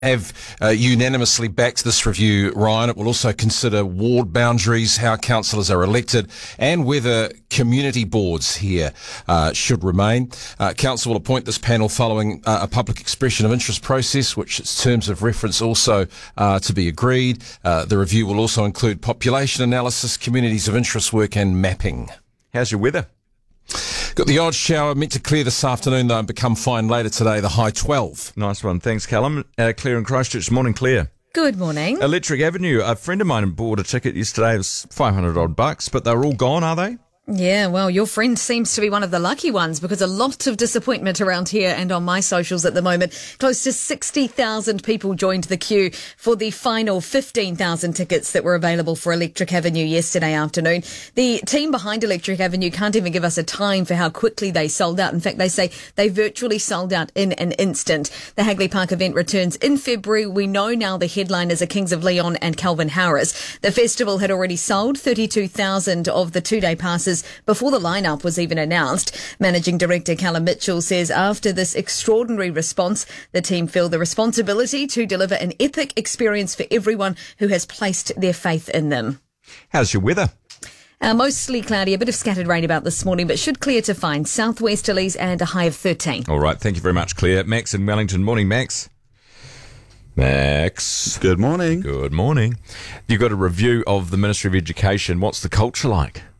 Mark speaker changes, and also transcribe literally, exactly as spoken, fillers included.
Speaker 1: have uh, unanimously backed this review, Ryan. It will also consider ward boundaries, how councillors are elected, and whether community boards here uh, should remain. Uh, Council will appoint this panel following uh, a public expression of interest process, which its terms of reference also uh, to be agreed. Uh, the review will also include population analysis, communities of interest work, and mapping.
Speaker 2: How's your weather?
Speaker 1: Got the odd shower meant to clear this afternoon, though, and become fine later today, the high twelve.
Speaker 2: Nice one. Thanks, Callum. Uh, Claire in Christchurch. Morning, Claire.
Speaker 3: Good morning.
Speaker 2: Electric Avenue. A friend of mine bought a ticket yesterday. It was five hundred odd bucks, but they're all gone, are they?
Speaker 3: Yeah, well, your friend seems to be one of the lucky ones because a lot of disappointment around here and on my socials at the moment. Close to sixty thousand people joined the queue for the final fifteen thousand tickets that were available for Electric Avenue yesterday afternoon. The team behind Electric Avenue can't even give us a time for how quickly they sold out. In fact, they say they virtually sold out in an instant. The Hagley Park event returns in February. We know now the headliners are Kings of Leon and Calvin Harris. The festival had already sold thirty-two thousand of the two-day passes before the lineup was even announced. Managing Director Callum Mitchell says after this extraordinary response, the team feel the responsibility to deliver an epic experience for everyone who has placed their faith in them.
Speaker 2: How's your weather?
Speaker 3: Uh, mostly cloudy, a bit of scattered rain about this morning, but should clear to fine. Southwesterlies and a high of thirteen.
Speaker 2: All right, thank you very much, Claire. Max in Wellington. Morning, Max. Max.
Speaker 4: Good morning.
Speaker 2: Good morning. You've got a review of the Ministry of Education. What's the culture like?